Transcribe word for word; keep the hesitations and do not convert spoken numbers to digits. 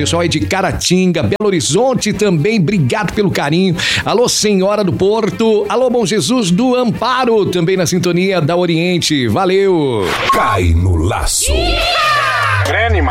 pessoal aí de Caratinga, Belo Horizonte também, obrigado pelo carinho. Alô, Senhora do Porto. Alô, Bom Jesus do Amparo, também na sintonia da Oriente. Valeu. Cai no laço. Grande